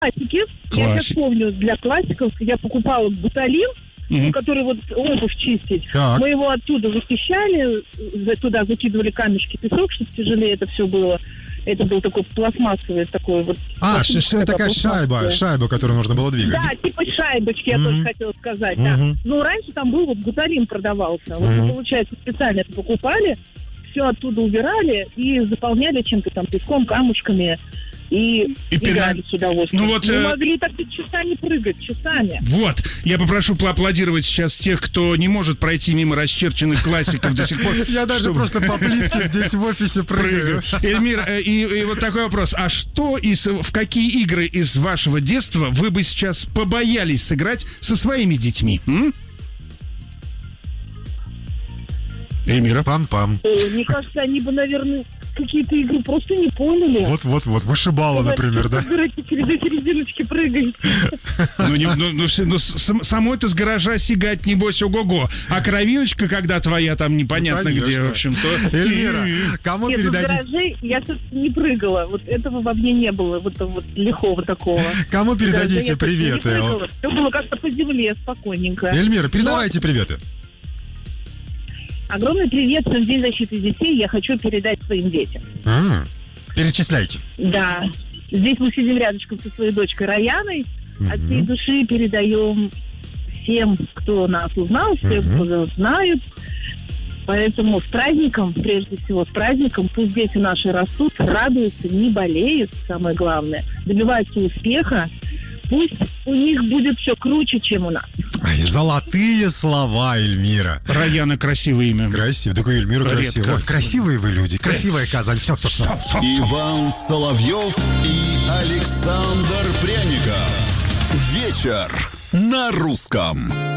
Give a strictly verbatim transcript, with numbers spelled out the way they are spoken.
классики. Классик. Я сейчас помню, для классиков я покупала буталин, mm-hmm. который вот обувь чистить. Так. Мы его оттуда вычищали, туда закидывали камешки, песок, чтобы тяжелее это все было. Это был такой пластмассовый такой вот... А, ш- ш- такая шайба, шайба, которую нужно было двигать. Да, типа шайбочки, я mm-hmm. тоже хотела сказать, mm-hmm. да. Ну, раньше там был вот буталин продавался. Mm-hmm. Вот мы, получается, специально это покупали, все оттуда убирали и заполняли чем-то там, песком, камушками. И, и играли пина... с удовольствием. Ну, вот, Мы э... могли так часами прыгать, часами. Вот, я попрошу поаплодировать сейчас тех, кто не может пройти мимо расчерченных классиков до сих пор. Я даже просто по плитке здесь в офисе прыгаю. Эльмир, и вот такой вопрос. А что из, в какие игры из вашего детства вы бы сейчас побоялись сыграть со своими детьми? М? Эльмира? Пам-пам. Мне кажется, они бы, наверное, какие-то игры просто не поняли. Вот-вот-вот, вышибала, например, да? Дураки через эти резиночки прыгают. Ну, не, ну, ну, ну самой-то с гаража сигать, небось, ого-го. А кровиночка, когда твоя там непонятно ну, где, в общем-то. Эльмира, кому Нет, передадите? Нет, в гараже я тут не прыгала. Вот этого во мне не было, вот, вот лихого такого. Кому передадите приветы? Все было как-то по земле, спокойненько. Эльмира, передавайте Но... приветы. Огромный привет в День защиты детей я хочу передать своим детям. Mm. Перечисляйте. Да. Здесь мы сидим рядышком со своей дочкой Раяной. Mm-hmm. От всей души передаем всем, кто нас узнал, всем, mm-hmm. кто нас знает. Поэтому с праздником, прежде всего с праздником, пусть дети наши растут, радуются, не болеют, самое главное, добиваются успеха. Пусть у них будет все круче, чем у нас. Ай, золотые слова, Эльмира. Раяна, красивое имя. Красиво. Такой Эльмира красивый. Ой, красивые вы люди. Красивая Казань. Все, все, все. Иван Соловьев и Александр Пряников. Вечер на русском.